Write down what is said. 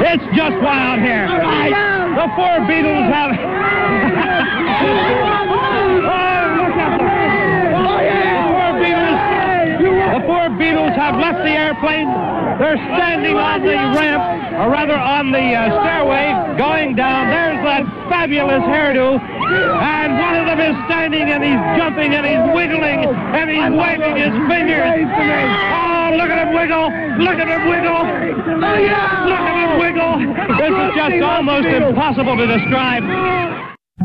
It's just wild here. The four Beatles have... The four Beatles have left the airplane. They're standing on the ramp, or rather on the stairway, going down. There's that fabulous hairdo. And one of them is standing, and he's jumping, and he's wiggling, and he's waving his fingers. Oh, look at him wiggle. Look at him wiggle. Look at him wiggle. This is just almost impossible to describe.